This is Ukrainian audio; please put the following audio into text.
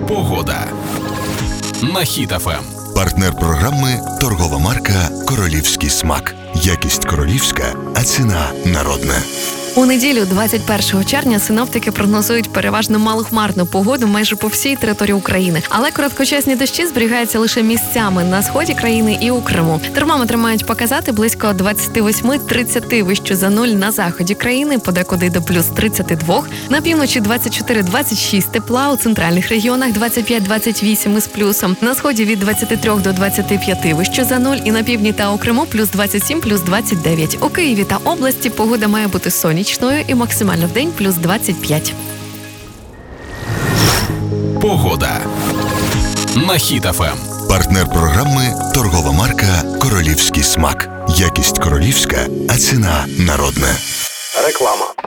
Погода на Хіт ФМ. Партнер програми – торгова марка «Королівський смак». Якість королівська, а ціна народна. У неділю, 21 червня, синоптики прогнозують переважно малохмарну погоду майже по всій території України. Але короткочасні дощі зберігаються лише місцями на сході країни і у Криму. Термометри мають показати близько 28-30 вище за нуль на заході країни, подекуди до плюс 32. На півночі 24-26 тепла, у центральних регіонах 25-28 із плюсом. На сході від 23 до 25 вище за нуль і на півдні та у Криму плюс 27, плюс 29. У Києві та області погода має бути сонячною і максимально в день плюс 25. Погода на Хіт ФМ. Партнер програми – торгова марка «Королівський смак». Якість королівська, а ціна народна. Реклама.